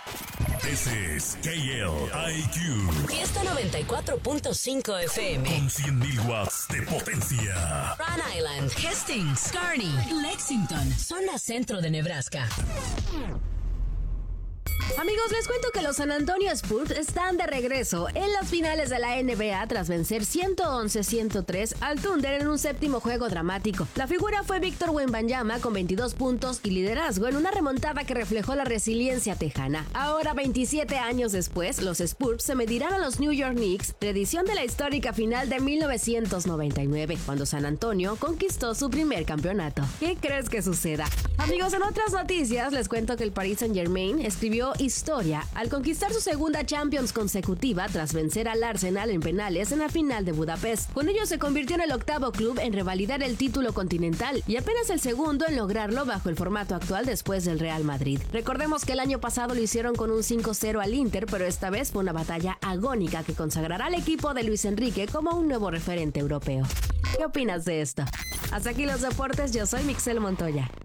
This is KLIQ. Fiesta 94.5 FM. Con 100.000 watts de potencia. Rhode Island, Hastings, Kearney, Lexington, zona centro de Nebraska. Amigos, les cuento que los San Antonio Spurs están de regreso en las finales de la NBA tras vencer 111-103 al Thunder en un séptimo juego dramático. La figura fue Víctor Wembanyama con 22 puntos y liderazgo en una remontada que reflejó la resiliencia tejana. Ahora, 27 años después, los Spurs se medirán a los New York Knicks, reedición de la histórica final de 1999, cuando San Antonio conquistó su primer campeonato. ¿Qué crees que suceda? Amigos, en otras noticias les cuento que el Paris Saint-Germain escribió historia al conquistar su segunda Champions consecutiva tras vencer al Arsenal en penales en la final de Budapest. Con ello se convirtió en el octavo club en revalidar el título continental y apenas el segundo en lograrlo bajo el formato actual después del Real Madrid. Recordemos que el año pasado lo hicieron con un 5-0 al Inter, pero esta vez fue una batalla agónica que consagrará al equipo de Luis Enrique como un nuevo referente europeo. ¿Qué opinas de esto? Hasta aquí los deportes, yo soy Mixel Montoya.